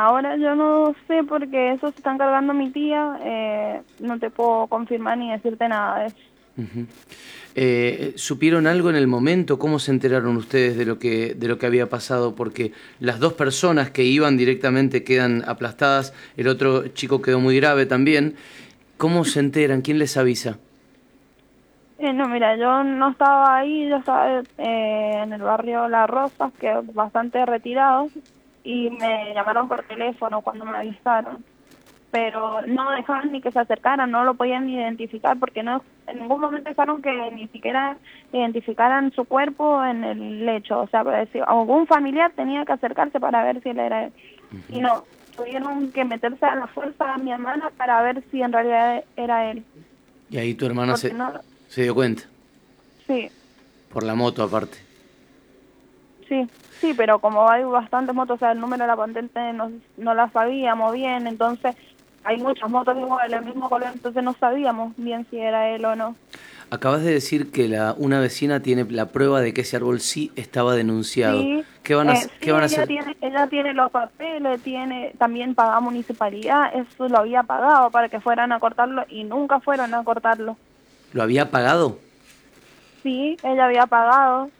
ahora yo no sé porque eso se está encargando mi tía, no te puedo confirmar ni decirte nada de eso. Ujú. ¿Supieron algo en el momento? ¿Cómo se enteraron ustedes de lo que había pasado? Porque las dos personas que iban directamente quedan aplastadas, el otro chico quedó muy grave también. ¿Cómo se enteran? ¿Quién les avisa? No, mira, yo no estaba ahí, yo estaba en el barrio La Rosa, que es bastante retirado, y me llamaron por teléfono cuando me avisaron, pero no dejaban ni que se acercaran, no lo podían ni identificar, porque no en ningún momento dejaron que ni siquiera identificaran su cuerpo en el lecho, o sea, para decir, algún familiar tenía que acercarse para ver si él era él, y no, tuvieron que meterse a la fuerza a mi hermana para ver si en realidad era él, Y ahí tu hermana porque no, se dio cuenta, sí. por la moto aparte. Sí, sí, pero como hay bastantes motos, o sea, el número de la patente no la sabíamos bien, entonces hay muchas motos igual, del mismo color, entonces no sabíamos bien si era él o no. Acabas de decir que una vecina tiene la prueba de que ese árbol sí estaba denunciado. Sí, ¿Qué sí, van a hacer? ella tiene los papeles, también pagaba municipalidad, eso lo había pagado para que fueran a cortarlo y nunca fueron a cortarlo. ¿Lo había pagado? Sí, ella había pagado.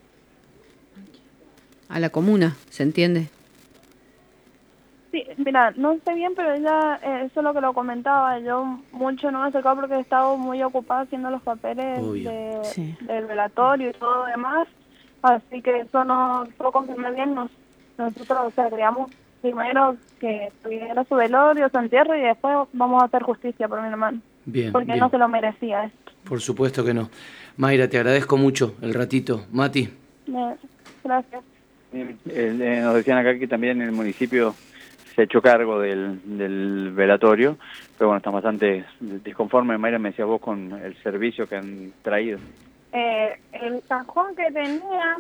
A la comuna, ¿se entiende? Sí, mira, no sé bien, pero ella, eso es lo que lo comentaba, yo mucho no me acercaba porque he estado muy ocupada haciendo los papeles Obvio. Sí. del velatorio y todo lo demás, así que eso no puedo confirmar bien, nosotros, o sea, queríamos primero que tuviera su velorio, su entierro y después vamos a hacer justicia por mi hermano, Bien, porque no bien. se lo merecía esto. Por supuesto que no. Mayra, te agradezco mucho el ratito. Mati. Gracias. Nos decían acá que también el municipio se ha hecho cargo del velatorio, pero bueno, están bastante disconformes. Mayra, me decías vos con el servicio que han traído. El cajón que tenía...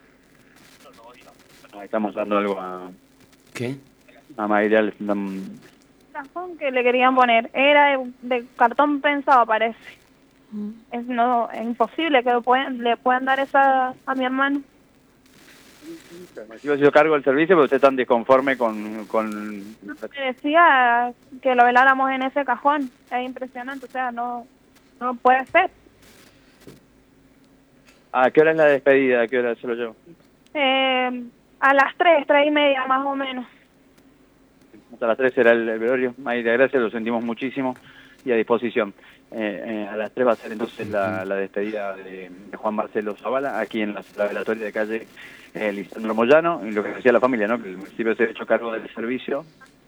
Ahí estamos dando algo ¿Qué? a Mayra. El cajón que le querían poner era de cartón prensado, parece. Es imposible que le puedan dar esa a mi hermano. Yo he sido cargo del servicio, pero ustedes están disconformes con... Me decía que lo veláramos en ese cajón. Es impresionante, o sea, no puede ser. ¿A qué hora es la despedida? ¿A qué hora se lo llevo? A las 3:30 más o menos. Hasta las 3 será el velorio. Mayra, gracias, lo sentimos muchísimo y a disposición. A las 3 va a ser entonces la despedida de Juan Marcelo Zavala, aquí en la velatoria de calle Lisandro Moyano, y lo que decía la familia, ¿no? Que el municipio se ha hecho cargo del servicio.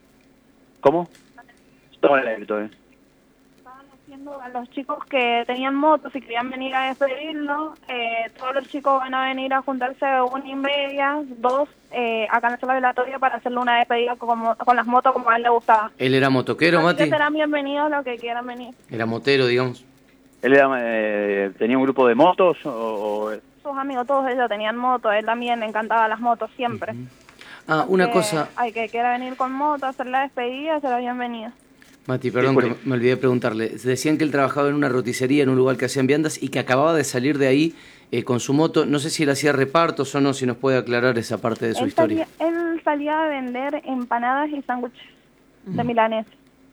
¿Cómo? Estaba en el aire todavía. Estaban haciendo a los chicos que tenían motos y querían venir a despedirlo, todos los chicos van a venir a juntarse 1:30, 2, acá en la velatoria para hacerle una despedida con las motos como a él le gustaba. ¿Él era motoquero, Así Mati? que serán bienvenidos los que quieran venir. Era motero, digamos. ¿Él tenía un grupo de motos o Sus amigos, todos ellos tenían motos, él también le encantaba las motos siempre. Ah, una cosa, Hay que quiera venir con moto, hacer la despedida, será bienvenido. Mati, perdón que me olvidé de preguntarle. Decían que él trabajaba en una roticería, en un lugar que hacían viandas, y que acababa de salir de ahí con su moto. No sé si él hacía repartos o no, si nos puede aclarar esa parte de su historia. Él salía a vender empanadas y sándwiches de milanesa.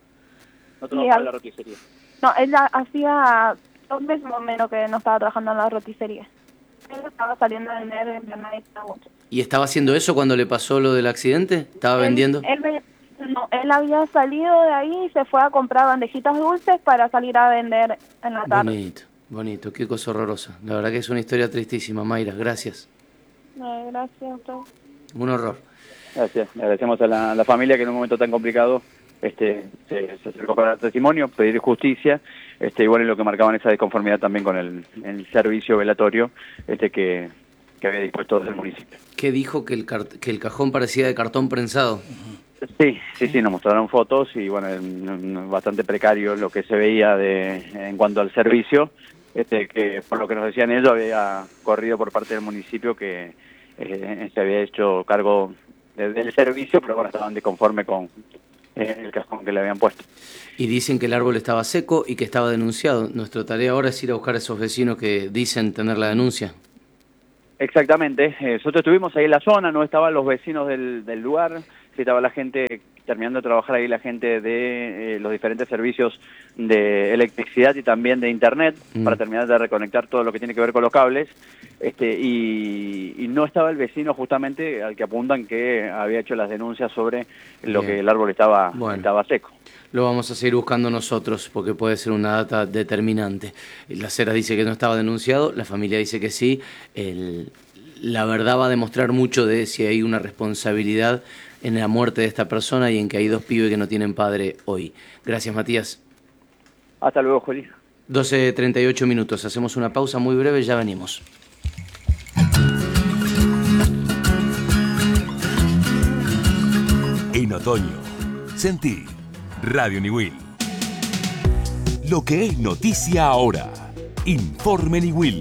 no trabajaba en la roticería? No, él ya hacía 2 meses más o menos que no estaba trabajando en la roticería. Él estaba saliendo a vender empanadas y sándwiches. ¿Y estaba haciendo eso cuando le pasó lo del accidente? ¿Estaba vendiendo? Él había salido de ahí y se fue a comprar bandejitas dulces para salir a vender en la tarde. Bonito, bonito, qué cosa horrorosa. La verdad que es una historia tristísima, Mayra, gracias. Gracias a usted. Un horror. Gracias, le agradecemos a la familia que en un momento tan complicado se acercó para dar testimonio, pedir justicia, igual en lo que marcaban esa disconformidad también con el servicio velatorio que había dispuesto desde el municipio. ¿Qué dijo? Que el cajón parecía de cartón prensado. Sí, nos mostraron fotos y bueno, bastante precario lo que se veía en cuanto al servicio, que por lo que nos decían ellos había corrido por parte del municipio que se había hecho cargo del servicio, pero bueno, estaban disconformes con el cajón que le habían puesto. Y dicen que el árbol estaba seco y que estaba denunciado. Nuestra tarea ahora es ir a buscar a esos vecinos que dicen tener la denuncia. Exactamente, nosotros estuvimos ahí en la zona, no estaban los vecinos del lugar, estaba la gente, terminando de trabajar ahí la gente de los diferentes servicios de electricidad y también de internet, para terminar de reconectar todo lo que tiene que ver con los cables, y no estaba el vecino justamente al que apuntan que había hecho las denuncias sobre lo que el árbol estaba seco. Lo vamos a seguir buscando nosotros porque puede ser una data determinante. La Cera dice que no estaba denunciado, la familia dice que sí. La verdad va a demostrar mucho de si hay una responsabilidad en la muerte de esta persona y en que hay 2 pibes que no tienen padre hoy. Gracias, Matías. Hasta luego, Juli. 12:38 minutos. Hacemos una pausa muy breve y ya venimos. En otoño, sentí Radio Niwil. Lo que es noticia ahora. Informe Niwil.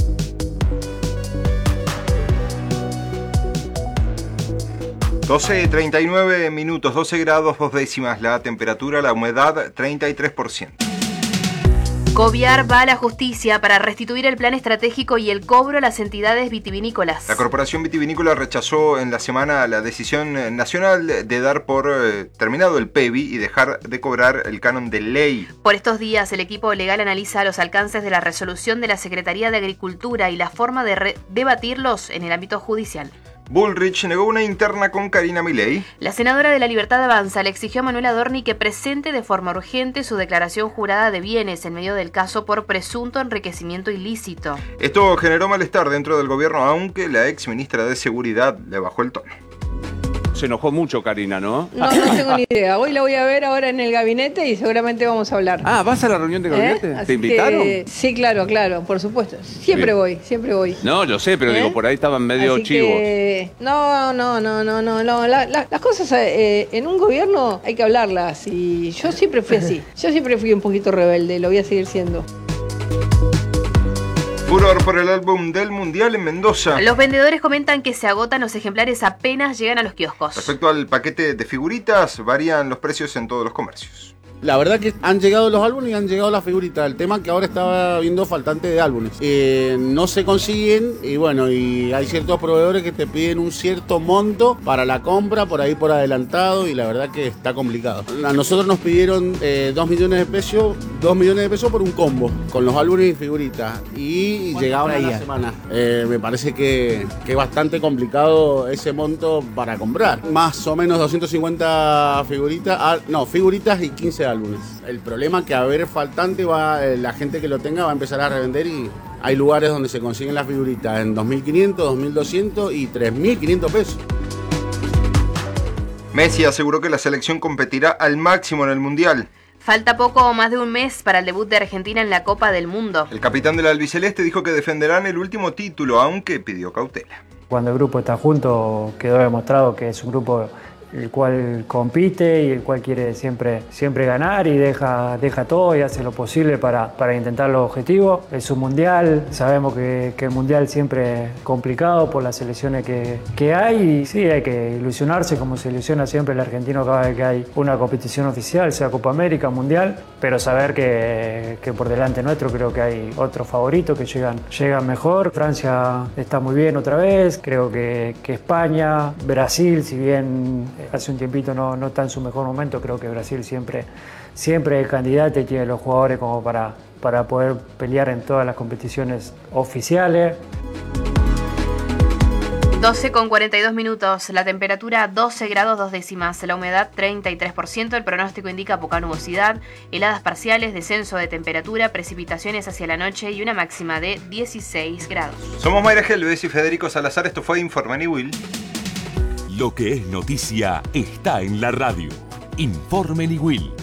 (12:39), 12 grados 2 décimas la temperatura, la humedad 33%. Coviar va a la justicia para restituir el plan estratégico y el cobro a las entidades vitivinícolas. La Corporación Vitivinícola rechazó en la semana la decisión nacional de dar por terminado el PEVI y dejar de cobrar el canon de ley. Por estos días, el equipo legal analiza los alcances de la resolución de la Secretaría de Agricultura y la forma de debatirlos en el ámbito judicial. Bullrich negó una interna con Karina Milei. La senadora de La Libertad Avanza le exigió a Manuel Adorni que presente de forma urgente su declaración jurada de bienes en medio del caso por presunto enriquecimiento ilícito. Esto generó malestar dentro del gobierno, aunque la ex ministra de Seguridad le bajó el tono. Se enojó mucho Karina, ¿no? No tengo ni idea. Hoy la voy a ver ahora en el gabinete y seguramente vamos a hablar. Ah, ¿vas a la reunión de gabinete? ¿Te invitaron? Sí, claro, por supuesto. Siempre voy. No, yo sé, pero digo, por ahí estaban medio así chivos. No. Las cosas en un gobierno hay que hablarlas y yo siempre fui así. Yo siempre fui un poquito rebelde, lo voy a seguir siendo. Furor por el álbum del Mundial en Mendoza. Los vendedores comentan que se agotan los ejemplares apenas llegan a los kioscos. Respecto al paquete de figuritas, varían los precios en todos los comercios. La verdad que han llegado los álbumes y han llegado las figuritas. El tema que ahora estaba viendo faltante de álbumes. No se consiguen y bueno, y hay ciertos proveedores que te piden un cierto monto para la compra, por ahí por adelantado, y la verdad que está complicado. A nosotros nos pidieron 2 millones de pesos por un combo, con los álbumes y figuritas. Y llegaban a la semana. Me parece que es bastante complicado ese monto para comprar. Más o menos 250 figuritas y 15 álbumes. El problema que a ver faltante la gente que lo tenga va a empezar a revender y hay lugares donde se consiguen las figuritas en 2.500, 2.200 y 3.500 pesos. Messi aseguró que la selección competirá al máximo en el Mundial. Falta poco más de un mes para el debut de Argentina en la Copa del Mundo. El capitán del albiceleste dijo que defenderán el último título, aunque pidió cautela. Cuando el grupo está junto, quedó demostrado que es un grupo el cual compite y el cual quiere siempre ganar y deja todo y hace lo posible para intentar los objetivos. Es un mundial, sabemos que el mundial siempre es complicado por las selecciones que hay y sí, hay que ilusionarse como se ilusiona siempre el argentino cada vez que hay una competición oficial, sea Copa América, Mundial, pero saber que por delante nuestro creo que hay otros favoritos que llegan mejor. Francia está muy bien otra vez, creo que España, Brasil, si bien hace un tiempito no está en su mejor momento, creo que Brasil siempre es candidato y tiene los jugadores como para poder pelear en todas las competiciones oficiales. 12:42, la temperatura 12 grados 2 décimas, la humedad 33%, el pronóstico indica poca nubosidad, heladas parciales, descenso de temperatura, precipitaciones hacia la noche y una máxima de 16 grados. Somos Mayra Helves y Federico Salazar, esto fue Informe Niwil. Lo que es noticia está en la radio. Informe Niwil.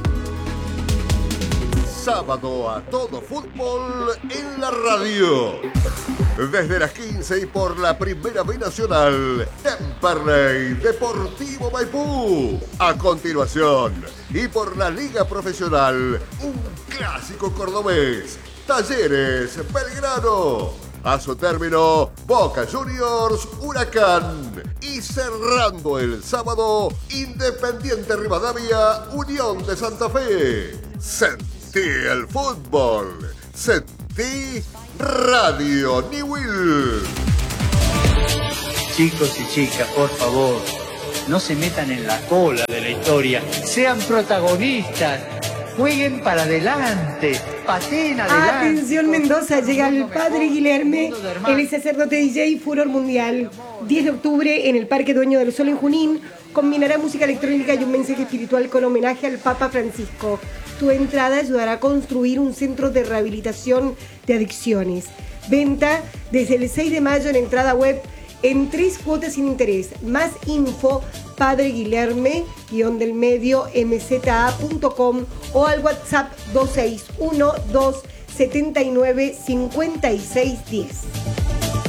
Sábado a todo fútbol en la radio. Desde las 15 y por la Primera B Nacional, Temperley Deportivo Maipú. A continuación, y por la Liga Profesional, un clásico cordobés, Talleres Belgrano. A su término, Boca Juniors, Huracán. Y cerrando el sábado, Independiente Rivadavia, Unión de Santa Fe. Sentí el fútbol. Sentí Radio Niwil. Chicos y chicas, por favor, no se metan en la cola de la historia, sean protagonistas, jueguen para adelante, pateen adelante. Atención Mendoza, llega el Padre Guilherme, el sacerdote DJ Furor Mundial. 10 de octubre en el Parque Dueño del Sol en Junín, combinará música electrónica y un mensaje espiritual con homenaje al Papa Francisco. Tu entrada ayudará a construir un centro de rehabilitación de adicciones. Venta desde el 6 de mayo en entrada web en 3 cuotas sin interés. Más info, Padre Guilherme, _del_medio, mza.com o al WhatsApp 261 279 5610.